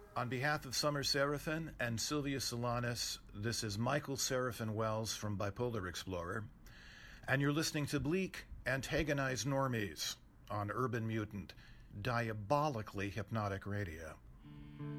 On behalf of Summer Seraphin and Sylvia Solanas, this is Michael Seraphin Wells from Bipolar Explorer, and you're listening to Bleak Antagonized Normies on Urban Mutant, diabolically hypnotic radio.